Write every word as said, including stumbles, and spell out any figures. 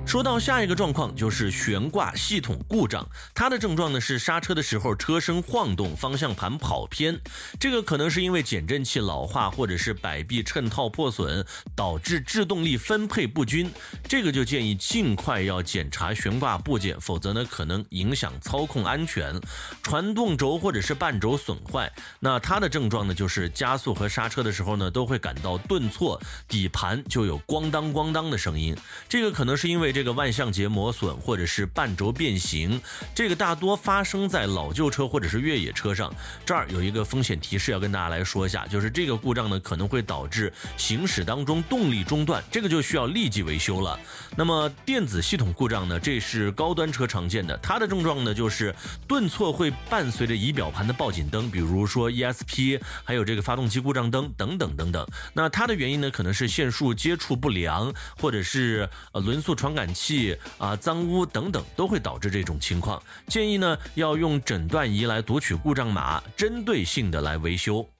说到下一个状况，就是悬挂系统故障，它的症状呢是刹车的时候车身晃动，方向盘跑偏，这个可能是因为减震器老化或者是摆臂衬套破损，导致制动力分配不均，这个就建议尽快要检查悬挂部件，否则呢可能影响操控安全。传动轴或者是半轴损坏，那它的症状呢就是加速和刹车的时候呢都会感到顿挫，底盘就有咣当咣当的声音，这个可能是因为这个万向节磨损或者是半轴变形，这个大多发生在老旧车或者是越野车上。这儿有一个风险提示要跟大家来说一下，就是这个故障呢可能会导致行驶当中动力中断，这个就需要立即维修了。那么电子系统故障呢，这是高端车常见的，它的症状呢就是顿挫会伴随着仪表盘的报警灯，比如说 E S P， 还有这个发动机故障灯等等等等。那它的原因呢可能是线束接触不良，或者是呃轮速传感器啊、呃、脏污等等，都会导致这种情况。建议呢要用诊断仪来读取故障码，针对性的来维修。